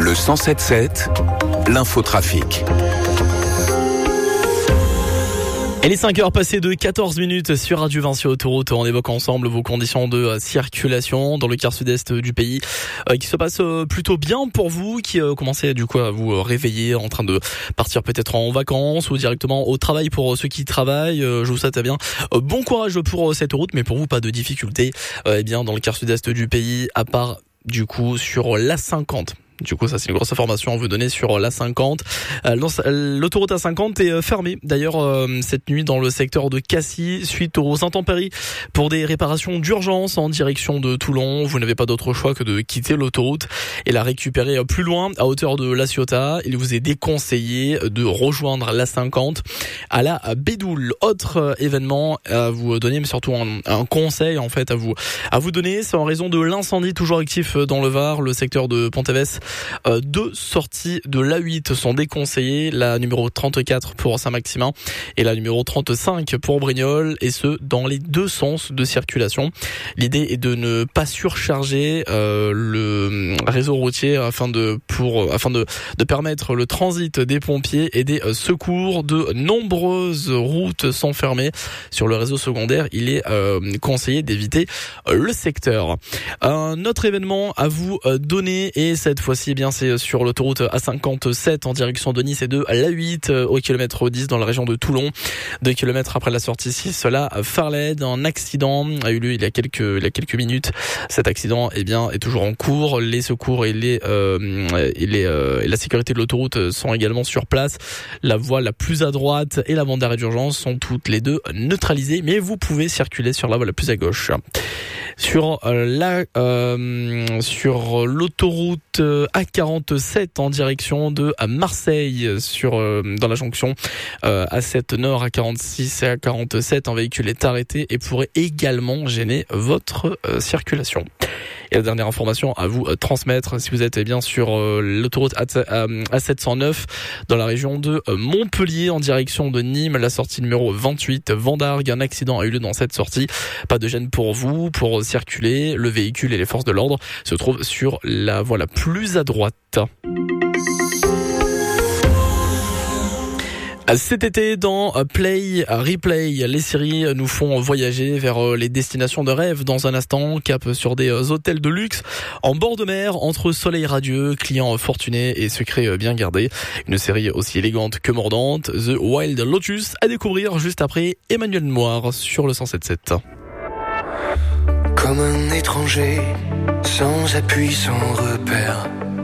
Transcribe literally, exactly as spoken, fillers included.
Le cent sept sept, l'infotrafic. Et les cinq heures passées de quatorze minutes sur Radio Vinci Autoroute, on évoque ensemble vos conditions de circulation dans le quart sud-est du pays, euh, qui se passe euh, plutôt bien pour vous, qui euh, commencez du coup à vous réveiller en train de partir peut-être en vacances ou directement au travail pour ceux qui travaillent. Euh, je vous souhaite eh bien euh, bon courage pour euh, cette route, mais pour vous pas de difficultés euh, eh bien dans le quart sud-est du pays, à part du coup sur l'A cinquante. Du coup, ça c'est une grosse information à vous donner sur l'A cinquante. Euh, l'autoroute A cinquante est fermée d'ailleurs euh, cette nuit dans le secteur de Cassis suite aux intempéries pour des réparations d'urgence en direction de Toulon. Vous n'avez pas d'autre choix que de quitter l'autoroute et la récupérer plus loin à hauteur de La Ciotat. Il vous est déconseillé de rejoindre l'A cinquante à la Bédoule. Autre événement à vous donner, mais surtout un, un conseil en fait à vous à vous donner, c'est en raison de l'incendie toujours actif dans le Var, le secteur de Pontévès. Euh, deux sorties de l'A huit sont déconseillées, la numéro trente-quatre pour Saint-Maximin et la numéro trente-cinq pour Brignoles, et ce dans les deux sens de circulation. L'idée est de ne pas surcharger euh, le réseau routier afin de pour afin de de permettre le transit des pompiers et des secours. De nombreuses routes sont fermées sur le réseau secondaire. Il est euh, conseillé d'éviter le secteur. Un autre événement à vous donner, et cette fois Eh bien, c'est sur l'autoroute A cinquante-sept en direction de Nice et de l'A huit au kilomètre dix dans la région de Toulon. Deux kilomètres après la sortie six, là, Farled, un accident a eu lieu il y a quelques, il y a quelques minutes. Cet accident, eh bien, est toujours en cours. Les secours et les, euh, et les, euh, et la sécurité de l'autoroute sont également sur place. La voie la plus à droite et la bande d'arrêt d'urgence sont toutes les deux neutralisées, mais vous pouvez circuler sur la voie la plus à gauche. Sur euh, la, euh, sur l'autoroute A quarante-sept en direction de Marseille, sur euh, dans la jonction euh, A sept Nord, A quarante-six et A quarante-sept, un véhicule est arrêté et pourrait également gêner votre euh, circulation. Et la dernière information à vous transmettre, si vous êtes eh bien sur euh, l'autoroute A sept cent neuf dans la région de Montpellier en direction de Nîmes, la sortie numéro vingt-huit Vendargue, un accident a eu lieu dans cette sortie. Pas de gêne pour vous pour circuler. Le véhicule et les forces de l'ordre se trouvent sur la voie la plus à droite. Cet été, dans Play Replay, les séries nous font voyager vers les destinations de rêve. Dans un instant, cap sur des hôtels de luxe en bord de mer, entre soleil radieux, clients fortunés et secrets bien gardés. Une série aussi élégante que mordante, The Wild Lotus, à découvrir juste après Emmanuel Noir sur le cent sept sept. Comme un étranger, sans appui, sans repère,